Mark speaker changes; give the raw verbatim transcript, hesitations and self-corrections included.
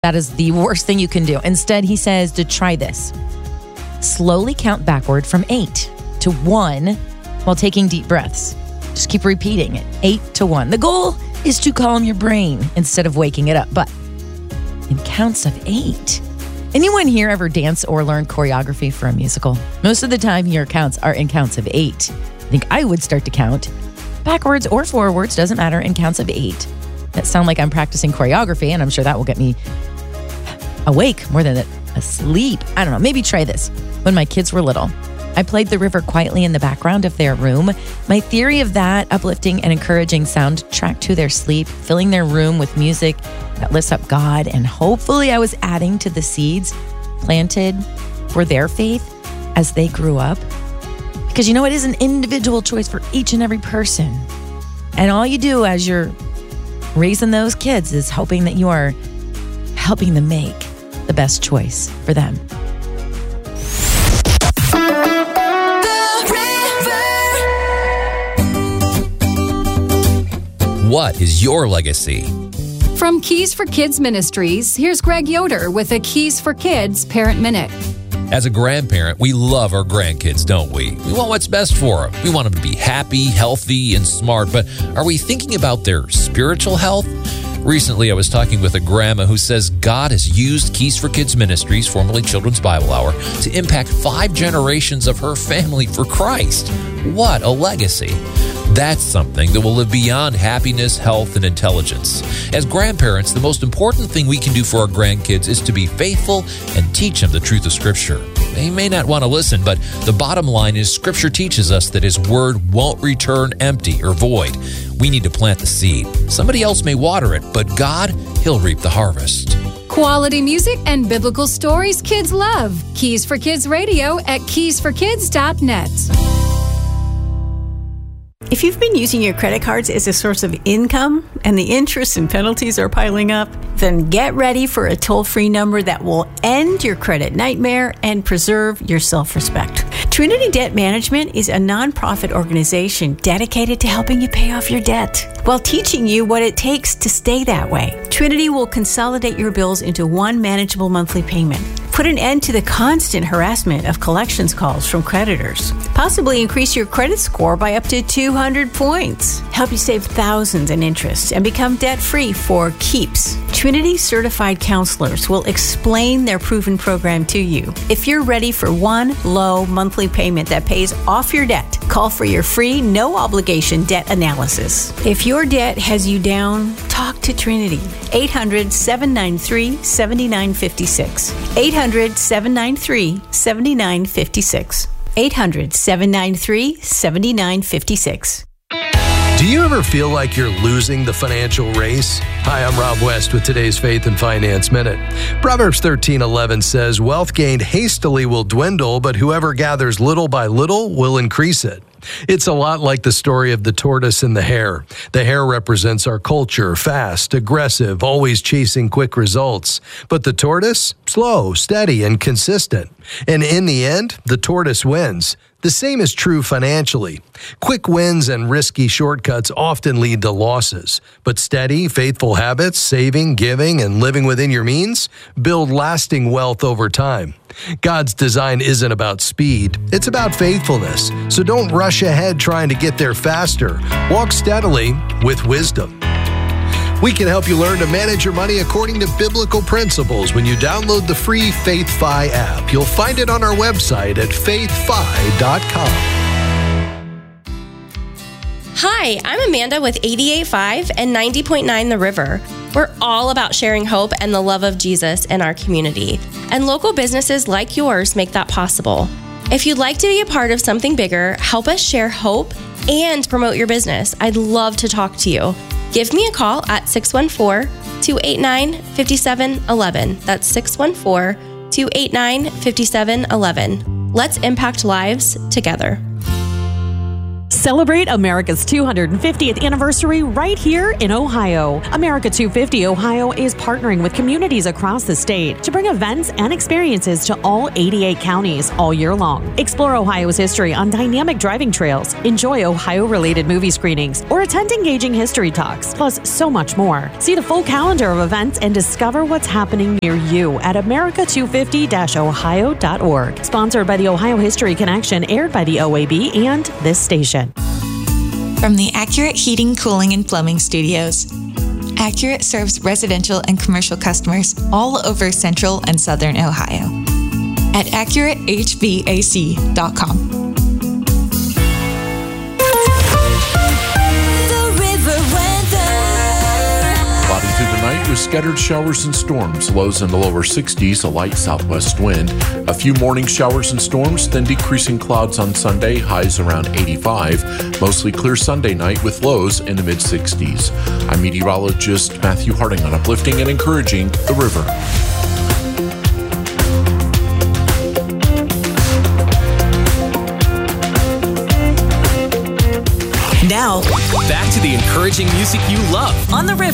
Speaker 1: That is the worst thing you can do. Instead, he says to try this. Slowly count backward from eight to one while taking deep breaths. Just keep repeating it. Eight to one. The goal is to calm your brain instead of waking it up, but in counts of eight. Anyone here ever dance or learn choreography for a musical? Most of the time, your counts are in counts of eight. I think I would start to count backwards or forwards, doesn't matter, in counts of eight. That sound like I'm practicing choreography, and I'm sure that will get me awake more than asleep. I don't know. Maybe try this. When my kids were little, I played the river quietly in the background of their room. My theory of that uplifting and encouraging soundtrack to their sleep, filling their room with music that lifts up God, and hopefully I was adding to the seeds planted for their faith as they grew up. Because you know, it is an individual choice for each and every person. And all you do as you're raising those kids is hoping that you are helping them make the best choice for them.
Speaker 2: What is your legacy?
Speaker 3: From Keys for Kids Ministries, here's Greg Yoder with a Keys for Kids Parent Minute.
Speaker 2: As a grandparent, we love our grandkids, don't we? We want what's best for them. We want them to be happy, healthy, and smart, but are we thinking about their spiritual health? Recently, I was talking with a grandma who says God has used Keys for Kids Ministries, formerly Children's Bible Hour, to impact five generations of her family for Christ. What a legacy. That's something that will live beyond happiness, health, and intelligence. As grandparents, the most important thing we can do for our grandkids is to be faithful and teach them the truth of Scripture. They may not want to listen, but the bottom line is Scripture teaches us that His Word won't return empty or void. We need to plant the seed. Somebody else may water it, but God, He'll reap the harvest.
Speaker 3: Quality music and biblical stories kids love. Keys for Kids Radio at keys for kids dot net.
Speaker 4: If you've been using your credit cards as a source of income and the interest and penalties are piling up, then get ready for a toll-free number that will end your credit nightmare and preserve your self-respect. Trinity Debt Management is a nonprofit organization dedicated to helping you pay off your debt while teaching you what it takes to stay that way. Trinity will consolidate your bills into one manageable monthly payment, put an end to the constant harassment of collections calls from creditors, possibly increase your credit score by up to two hundred points, help you save thousands in interest, and become debt-free for keeps. Trinity certified counselors will explain their proven program to you. If you're ready for one low monthly payment that pays off your debt, call for your free, no-obligation debt analysis. If your debt has you down, talk to Trinity. eight hundred, seven nine three, seven nine five six. eight hundred, seven nine three, seven nine five six. eight hundred, seven nine three, seven nine five six.
Speaker 5: Do you ever feel like you're losing the financial race? Hi, I'm Rob West with today's Faith and Finance Minute. Proverbs thirteen eleven says, "Wealth gained hastily will dwindle, but whoever gathers little by little will increase it." It's a lot like the story of the tortoise and the hare. The hare represents our culture, fast, aggressive, always chasing quick results. But the tortoise, slow, steady, and consistent. And in the end, the tortoise wins. The same is true financially. Quick wins and risky shortcuts often lead to losses. But steady, faithful habits, saving, giving, and living within your means build lasting wealth over time. God's design isn't about speed, it's about faithfulness. So don't rush ahead trying to get there faster. Walk steadily with wisdom. We can help you learn to manage your money according to biblical principles when you download the free FaithFi app. You'll find it on our website at faith fi dot com.
Speaker 6: Hi, I'm Amanda with eighty-eight point five and ninety point nine The River. We're all about sharing hope and the love of Jesus in our community, and local businesses like yours make that possible. If you'd like to be a part of something bigger, help us share hope and promote your business. I'd love to talk to you. Give me a call at six one four, two eight nine, five seven one one. That's six one four, two eight nine, five seven one one. Let's impact lives together.
Speaker 7: Celebrate America's two hundred fiftieth anniversary right here in Ohio. America two fifty Ohio is partnering with communities across the state to bring events and experiences to all eighty-eight counties all year long. Explore Ohio's history on dynamic driving trails, enjoy Ohio-related movie screenings, or attend engaging history talks, plus so much more. See the full calendar of events and discover what's happening near you at america two fifty dash ohio dot org. Sponsored by the Ohio History Connection, aired by the O A B and this station.
Speaker 8: From the Accurate Heating, Cooling, and Plumbing Studios, Accurate serves residential and commercial customers all over central and southern Ohio at accurate h v a c dot com.
Speaker 9: Through the night with scattered showers and storms, lows in the lower sixties, a light southwest wind. A few morning showers and storms, then decreasing clouds on Sunday, highs around eighty-five. Mostly clear Sunday night with lows in the mid sixties. I'm meteorologist Matthew Harding on Uplifting and Encouraging the River.
Speaker 10: Now, back to the encouraging music you love on the River.